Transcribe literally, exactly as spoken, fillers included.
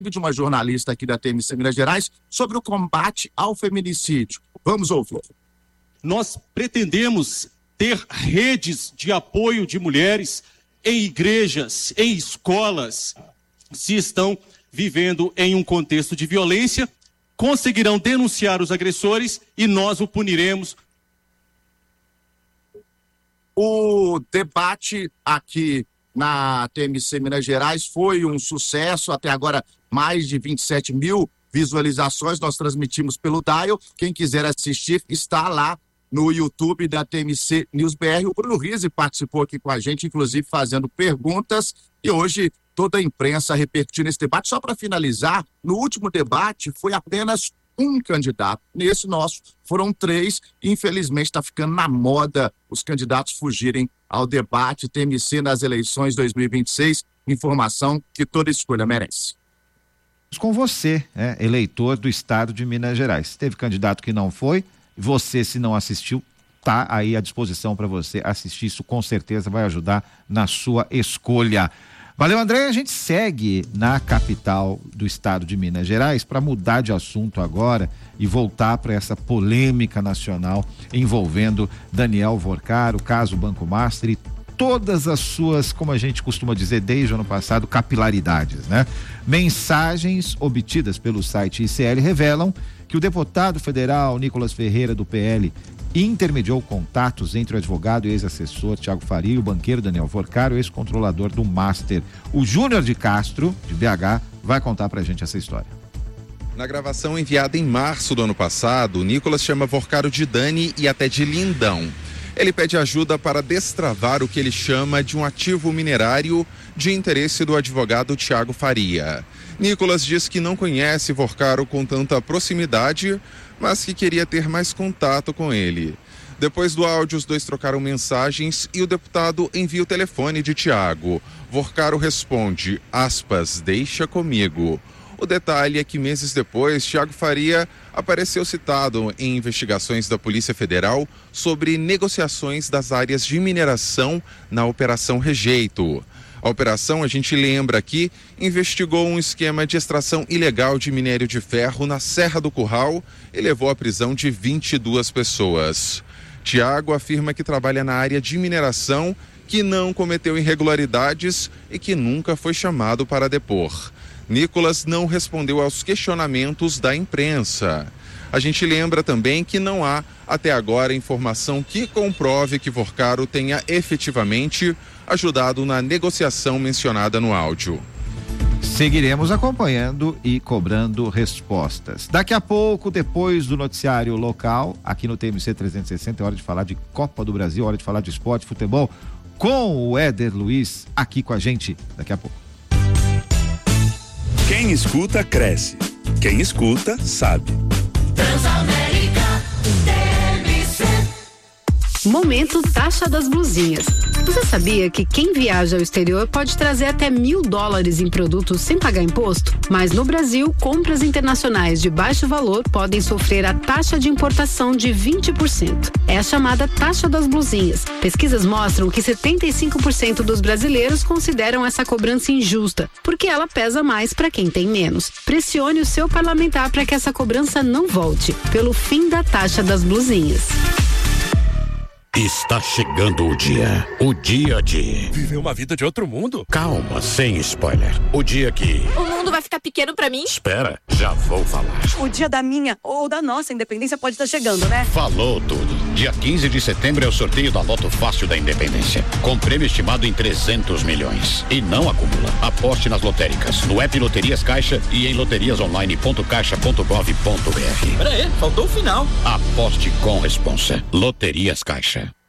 de uma jornalista aqui da T M C Minas Gerais sobre o combate ao feminicídio. Vamos ouvir. Nós pretendemos ter redes de apoio de mulheres em igrejas, em escolas, se estão vivendo em um contexto de violência, conseguirão denunciar os agressores e nós o puniremos. O debate aqui na T M C Minas Gerais foi um sucesso, até agora mais de vinte e sete mil visualizações, nós transmitimos pelo Dial, quem quiser assistir está lá no YouTube da T M C News B R. O Bruno Rizzi participou aqui com a gente, inclusive fazendo perguntas, e hoje toda a imprensa repercutindo esse debate. Só para finalizar, no último debate foi apenas um candidato. Nesse nosso foram três, e infelizmente está ficando na moda os candidatos fugirem ao debate. T M C nas eleições dois mil e vinte e seis, informação que toda escolha merece. Com você, é, eleitor do estado de Minas Gerais. Teve candidato que não foi, você, se não assistiu, tá aí à disposição para você assistir. Isso com certeza vai ajudar na sua escolha. Valeu, André. A gente segue na capital do estado de Minas Gerais para mudar de assunto agora e voltar para essa polêmica nacional envolvendo Daniel Vorcar, o caso Banco Master e todas as suas, como a gente costuma dizer desde o ano passado, capilaridades, né? Mensagens obtidas pelo site I C L revelam que o deputado federal Nicolas Ferreira, do P L, intermediou contatos entre o advogado e ex-assessor Thiago Faria e o banqueiro Daniel Vorcar, o ex-controlador do Master. O Júnior de Castro, de B H, vai contar pra gente essa história. Na gravação enviada em março do ano passado, Nicolas chama Vorcaro de Dani e até de lindão. Ele pede ajuda para destravar o que ele chama de um ativo minerário de interesse do advogado Thiago Faria. Nicolas diz que não conhece Vorcaro com tanta proximidade, mas que queria ter mais contato com ele. Depois do áudio, os dois trocaram mensagens e o deputado envia o telefone de Thiago. Vorcaro responde, aspas, deixa comigo. O detalhe é que meses depois, Thiago Faria apareceu citado em investigações da Polícia Federal sobre negociações das áreas de mineração na Operação Rejeito. A operação, a gente lembra aqui, investigou um esquema de extração ilegal de minério de ferro na Serra do Curral e levou à prisão de vinte e duas pessoas. Thiago afirma que trabalha na área de mineração, que não cometeu irregularidades e que nunca foi chamado para depor. Nicolas não respondeu aos questionamentos da imprensa. A gente lembra também que não há, até agora, informação que comprove que Vorcaro tenha efetivamente ajudado na negociação mencionada no áudio. Seguiremos acompanhando e cobrando respostas. Daqui a pouco, depois do noticiário local, aqui no T M C trezentos e sessenta, é hora de falar de Copa do Brasil, hora de falar de esporte, futebol, com o Éder Luiz aqui com a gente daqui a pouco. Quem escuta, cresce. Quem escuta, sabe. Transamérica, T M C. Momento Taxa das Blusinhas. Você sabia que quem viaja ao exterior pode trazer até mil dólares em produtos sem pagar imposto? Mas no Brasil, compras internacionais de baixo valor podem sofrer a taxa de importação de vinte por cento. É a chamada taxa das blusinhas. Pesquisas mostram que setenta e cinco por cento dos brasileiros consideram essa cobrança injusta, porque ela pesa mais para quem tem menos. Pressione o seu parlamentar para que essa cobrança não volte, pelo fim da taxa das blusinhas. Está chegando o dia, o dia de... Viver uma vida de outro mundo? Calma, sem spoiler. O dia que... O mundo vai ficar pequeno pra mim? Espera, já vou falar. O dia da minha ou da nossa independência pode estar chegando, né? Falou tudo. Dia quinze de setembro é o sorteio da Loto Fácil da Independência, com prêmio estimado em trezentos milhões. E não acumula. Aposte nas lotéricas, no app Loterias Caixa e em loterias online ponto caixa ponto gov ponto br. Pera aí, faltou o final. Aposte com responsa. Loterias Caixa.